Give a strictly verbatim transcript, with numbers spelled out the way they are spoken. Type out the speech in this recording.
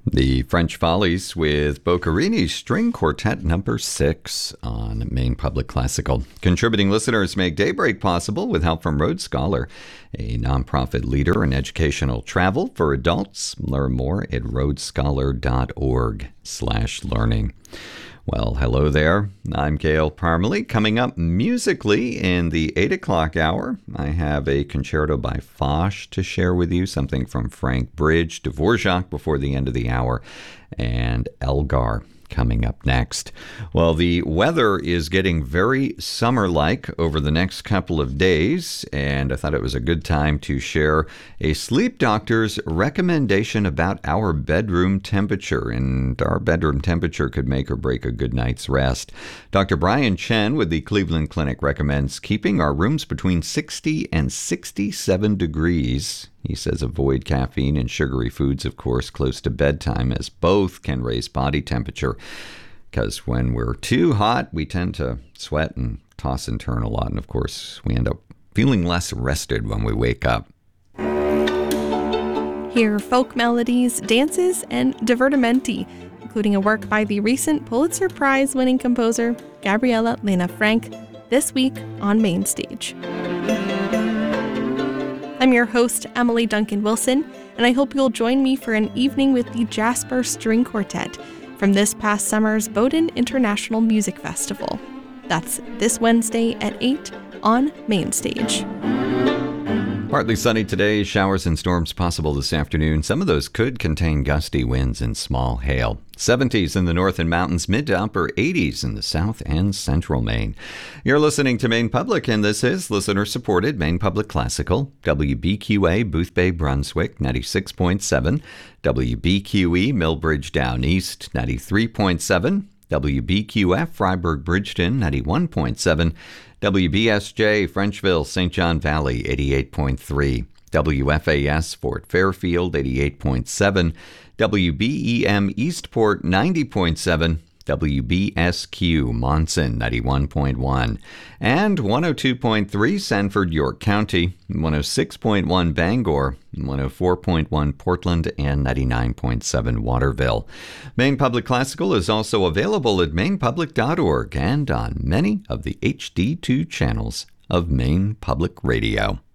The French Follies with Boccherini String Quartet number six on Maine Public Classical. Contributing listeners make Daybreak possible with help from Road Scholar, a nonprofit leader in educational travel for adults. Learn more at roadscholar.org slash learning. Well, hello there. I'm Gail Parmalee. Coming up musically in the eight o'clock hour, I have a concerto by Foch to share with you, something from Frank Bridge, Dvorak before the end of the hour, and Elgar coming up next. Well, the weather is getting very summer-like over the next couple of days, and I thought it was a good time to share a sleep doctor's recommendation about our bedroom temperature, and our bedroom temperature could make or break a good night's rest. Doctor Brian Chen with the Cleveland Clinic recommends keeping our rooms between sixty and sixty-seven degrees. He says avoid caffeine and sugary foods, of course, close to bedtime, as both can raise body temperature. Because when we're too hot, we tend to sweat and toss and turn a lot. And, of course, we end up feeling less rested when we wake up. Hear folk melodies, dances, and divertimenti, including a work by the recent Pulitzer Prize-winning composer Gabriela Lena Frank, this week on Main Stage. I'm your host, Emily Duncan Wilson, and I hope you'll join me for an evening with the Jasper String Quartet from this past summer's Bowdoin International Music Festival. That's this Wednesday at eight on Main Stage. Partly sunny today, showers and storms possible this afternoon. Some of those could contain gusty winds and small hail. seventies in the north and mountains, mid to upper eighties in the south and central Maine. You're listening to Maine Public, and this is listener-supported Maine Public Classical. W B Q A, Boothbay, Brunswick, ninety-six point seven. W B Q E, Millbridge Down East, ninety-three point seven. W B Q F, Freiburg, Bridgeton, ninety-one point seven. W B S J, Frenchville, Saint John Valley, eighty-eight point three. W F A S, Fort Fairfield, eighty-eight point seven. W B E M, Eastport, ninety point seven. W B S Q, Monson, ninety-one point one. And one oh two point three, Sanford, York County, one oh six point one, Bangor, one oh four point one, Portland, and ninety-nine point seven, Waterville. Maine Public Classical is also available at maine public dot org and on many of the H D two channels of Maine Public Radio.